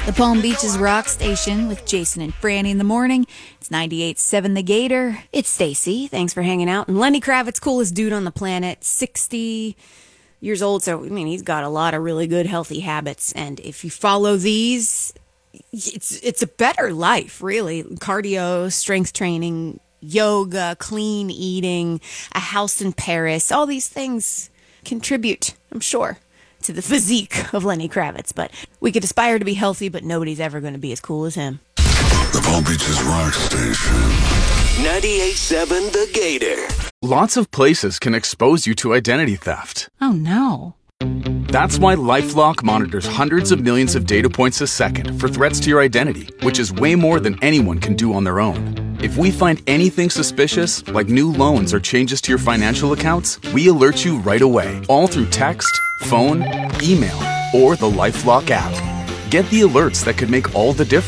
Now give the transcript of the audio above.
The Palm Beaches Rock Station with Jason and Franny in the morning. It's 98.7 The Gator. It's Stacy. Thanks for hanging out. And Lenny Kravitz, coolest dude on the planet, 60 years old. So, I mean, he's got a lot of really good, healthy habits. And if you follow these, it's a better life, really. Cardio, strength training, yoga, clean eating, a house in Paris. All these things contribute, I'm sure, to the physique of Lenny Kravitz. But we could aspire to be healthy, but nobody's ever going to be as cool as him. The Palm Beaches Rock Station. 98.7 The Gator. Lots of places can expose you to identity theft. Oh, no. That's why LifeLock monitors hundreds of millions of data points a second for threats to your identity, which is way more than anyone can do on their own. If we find anything suspicious, like new loans or changes to your financial accounts, we alert you right away, all through text, phone, email, or the LifeLock app. Get the alerts that could make all the difference.